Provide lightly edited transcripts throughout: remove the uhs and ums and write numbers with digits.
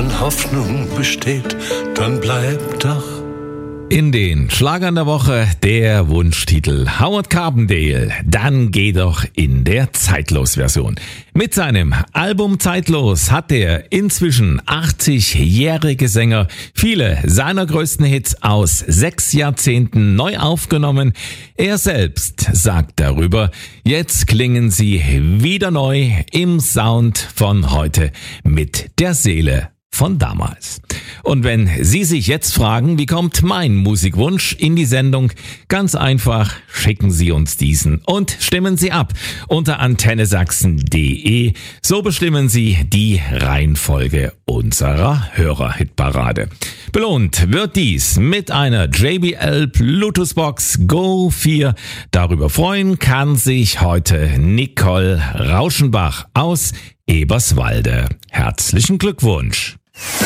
an Hoffnung besteht, dann bleibt doch. In den Schlagern der Woche der Wunschtitel Howard Carpendale, dann geh doch in der Zeitlos-Version. Mit seinem Album Zeitlos hat der inzwischen 80-jährige Sänger viele seiner größten Hits aus 6 Jahrzehnten neu aufgenommen. Er selbst sagt darüber, jetzt klingen sie wieder neu im Sound von heute mit der Seele von damals. Und wenn Sie sich jetzt fragen, wie kommt mein Musikwunsch in die Sendung? Ganz einfach, schicken Sie uns diesen und stimmen Sie ab unter antennesachsen.de. So bestimmen Sie die Reihenfolge unserer Hörerhitparade. Belohnt wird dies mit einer JBL Bluetooth-Box Go 4. Darüber freuen kann sich heute Nicole Rauschenbach aus Eberswalde. Herzlichen Glückwunsch!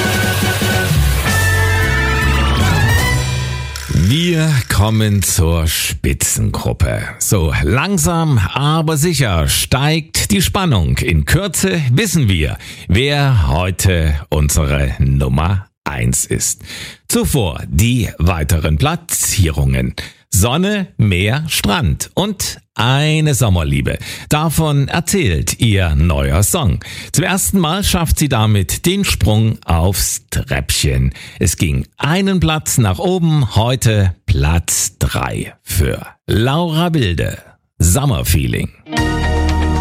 Wir kommen zur Spitzengruppe. So langsam, aber sicher steigt die Spannung. In Kürze wissen wir, wer heute unsere Nummer 1 ist. Zuvor die weiteren Platzierungen. Sonne, Meer, Strand und eine Sommerliebe. Davon erzählt ihr neuer Song. Zum ersten Mal schafft sie damit den Sprung aufs Treppchen. Es ging einen Platz nach oben, heute Platz 3 für Laura Wilde. Summer Feeling.